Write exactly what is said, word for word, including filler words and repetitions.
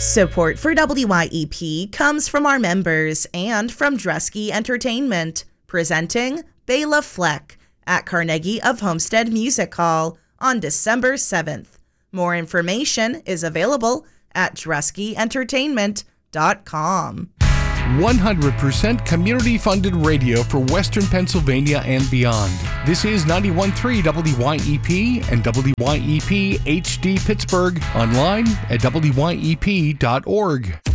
Support for W Y E P comes from our members and from Dresky Entertainment, presenting Bela Fleck at Carnegie of Homestead Music Hall on December seventh. More information is available at dresky entertainment dot com. one hundred percent community-funded radio for Western Pennsylvania and beyond. This is ninety-one point three W Y E P and W Y E P H D Pittsburgh, online at W Y E P dot org.